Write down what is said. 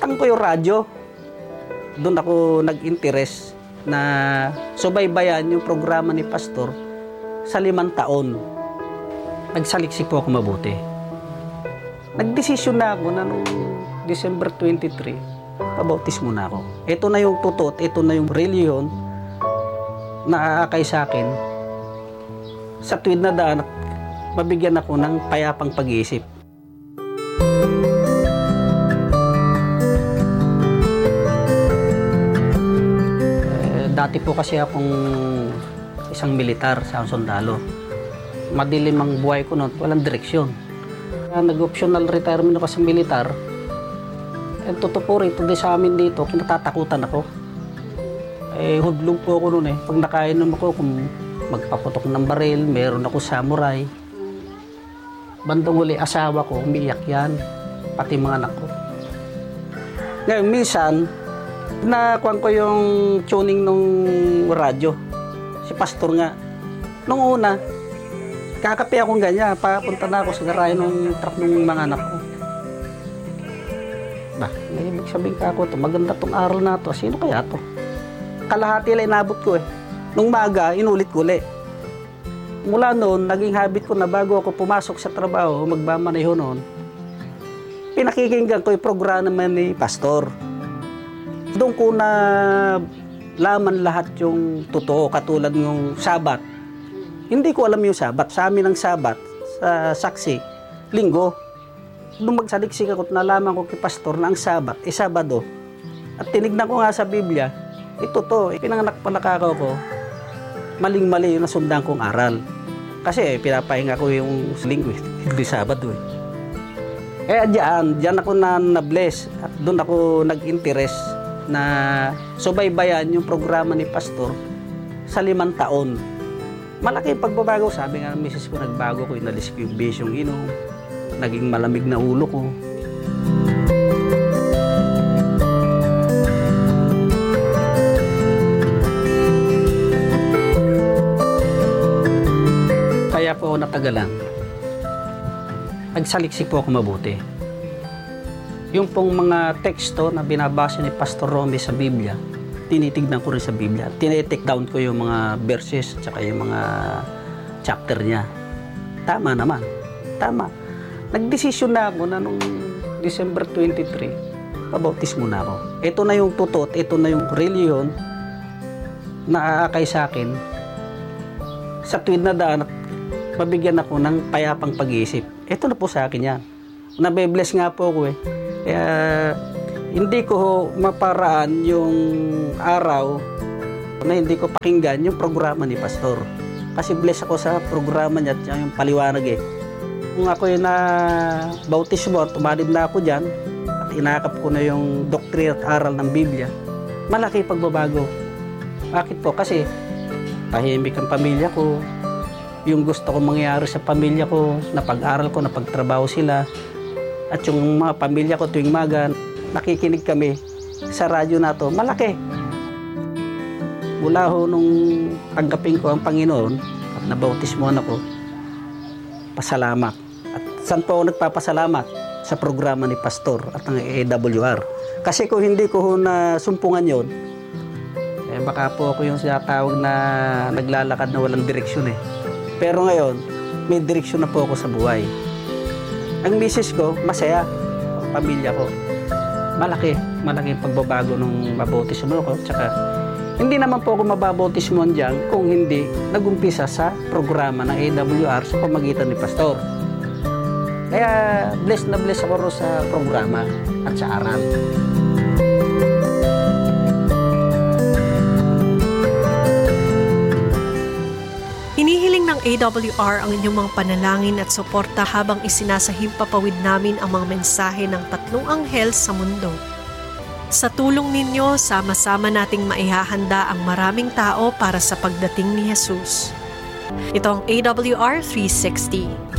Nakasama ko yung radyo. Doon ako nag-interest na subaybayan yung programa ni Pastor sa 5 taon. Nagsaliksik po ako mabuti. Nagdesisyon na ako na noong December 23, pabautismo na ako. Ito na yung totoo, ito na yung reliyon na aakay sa akin. Sa tuwid na daan, mabigyan ako ng payapang pag-iisip. Dati po kasi akong isang militar sa sundalo. Madilim ang buhay ko noon, walang direksyon. Nag-optional retirement ako sa militar. Totoo po rin, tuloy sa amin dito, kinatatakutan ako. Hudlong po ako noon eh. Pag nakainom ako, kung magpaputok ng baril, meron ako samurai. Bandang huli, asawa ko, umiiyak yan. Pati mga anak ko. Ngayon, minsan, nakuha ko yung tuning ng radyo. Si Pastor nga. Nung una, kakape akong ganyan. Papunta na ako sa garahe ng truck ng mga anak ko. May ibig sabihin ka ako, maganda tong aral na to. Sino kaya to? Kalahati lang inabot ko eh. Nung maga, inulit ko ulit. Mula noon, naging habit ko na bago ako pumasok sa trabaho, magbamaneho noon, pinakikinggan ko yung programa ni Pastor. Doon ko na laman lahat yung totoo, katulad ng Sabat. Hindi ko alam yung Sabat. Sa amin ang Sabat, sa Saksi, Linggo. Nung magsaliksik ako, nalaman ko kay Pastor na ang Sabat, Sabado. At tinignan ko nga sa Biblia, ito to, pinanganak pala ko, maling-mali yung nasundan kong aral. Kasi pinapahinga ko yung Linggo, hindi Sabado eh. Kaya diyan ako na-bless at doon ako nag-interest na subaybayan yung programa ni Pastor sa 5 taon. Malaki pagbabago. Sabi nga ng misis ko, nagbago ko, inalis ko yung bisyong inom, naging malamig na ulo ko. Kaya po ako natagalan. Nagsaliksik po ako mabuti. Yung pong mga teksto na binabasa ni Pastor Romy sa Biblia, tinitignan ko rin sa Biblia. Tine-take down ko yung mga verses at saka yung mga chapter niya. Tama naman. Tama. Nagdesisyon na ako na nung December 23, pabautismo na ako. Ito na yung totoo, ito na yung reliyon na aakay sa akin. Sa tuwid na daan, mabigyan ako ng payapang pag-iisip. Ito na po sa akin yan. Nabe-bless nga po ako eh. Kaya hindi ko maparaan yung araw na hindi ko pakinggan yung programa ni Pastor. Kasi bless ako sa programa niya at yung paliwanag eh. Kung ako yung na-bautismo at tumalib na ako dyan at inakap ko na yung doctrine at aral ng Biblia, malaki pagbabago. Bakit po? Kasi tahimik ang pamilya ko. Yung gusto ko mangyari sa pamilya ko, napag-aral ko, napagtrabaho sila. At yung mga pamilya ko tuwing maga, nakikinig kami sa radyo na to, malaki. Mula ho nung tanggapin ko ang Panginoon at nabautismohan ako, pasalamat. At saan po ako nagpapasalamat? Sa programa ni Pastor at ng AWR. Kasi kung hindi ko ho nasumpungan yon, baka po ako yung sinatawag na naglalakad na walang direksyon eh. Pero ngayon, may direksyon na po ako sa buhay. Ang misis ko, masaya. Ang pamilya ko, malaki pagbabago nung mabautismo ko. Tsaka, hindi naman po ako mababautismohan dyan kung hindi nagumpisa sa programa ng AWR sa pamagitan ni Pastor. Kaya, blessed na blessed ako rin sa programa at sa aral. Hinihiling ng AWR ang inyong mga panalangin at suporta habang isinasahimpapawid namin ang mga mensahe ng 3 anghel sa mundo. Sa tulong ninyo, sama-sama nating maihahanda ang maraming tao para sa pagdating ni Jesus. Ito ang AWR 360.